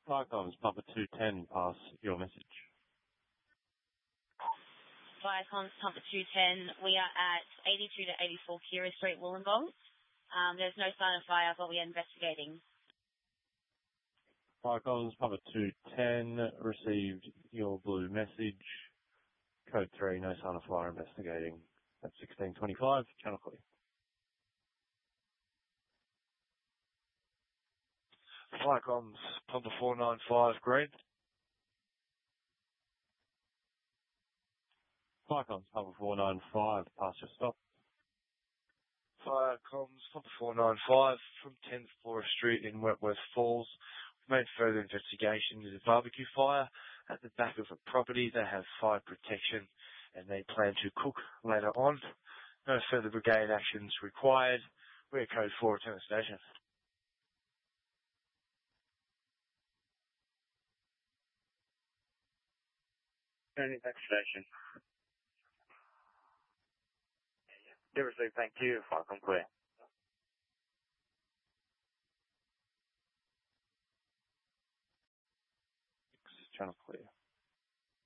Viacom's Papa 210, pass your message. Viacom's Papa 210, we are at 82 to 84 Kira Street, Wollongong. There's no sign of fire, but we are investigating. Viacom's Papa 210, received your blue message. Code 3, no sign of fire, investigating. At 1625, channel clear. Viacom's Papa 495, green. Viacom's Papa 495, pass your stop. Viacom's Papa 495 from 10th Flora Street in Wentworth Falls. We've made further investigation. There's a barbecue fire at the back of a property. They have fire protection and they plan to cook later on. No further brigade actions required. We're code 4, return to station. Turning back station. Yeah, received, thank you. Viacom clear. Channel clear.